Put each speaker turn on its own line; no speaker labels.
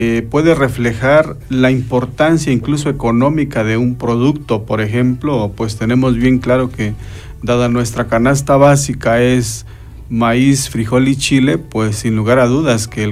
puede reflejar la importancia incluso económica de un producto. Por ejemplo, pues tenemos bien claro que dada nuestra canasta básica es maíz, frijol y chile, pues sin lugar a dudas que el